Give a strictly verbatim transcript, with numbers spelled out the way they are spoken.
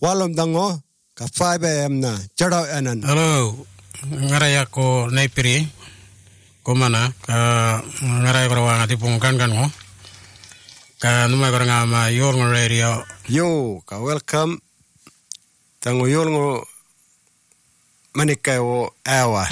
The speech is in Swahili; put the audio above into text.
walom dango ka five a m na chadao anan. Hello, ngaraya ko naipiri ko mana ka ngaraya ko rawa ngati pungkan kan ko ka numay ko nga ma yor ng radio. Yo, ka welcome tango yor ngo manikay wo awa.